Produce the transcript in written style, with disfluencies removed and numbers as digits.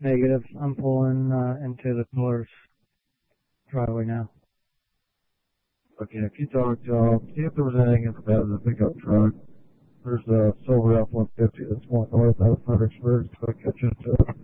Negative. I'm pulling into the Coors driveway now. Okay, if you talk to them, see if there was anything in the bed of the pickup truck. There's a silver F-150 that's going north out of Fredericksburg, so I catch it.